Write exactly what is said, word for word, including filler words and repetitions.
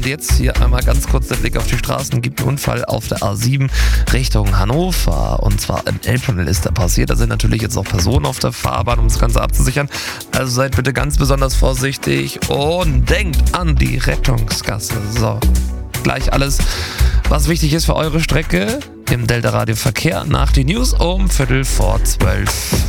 Und jetzt hier einmal ganz kurz der Blick auf die Straßen. Gibt einen Unfall auf der A sieben Richtung Hannover. Und zwar im Elbtunnel ist der passiert. Da sind natürlich jetzt auch Personen auf der Fahrbahn, um das Ganze abzusichern. Also seid bitte ganz besonders vorsichtig und denkt an die Rettungsgasse. So, gleich alles, was wichtig ist für eure Strecke im Delta Radio Verkehr nach den News um Viertel vor zwölf.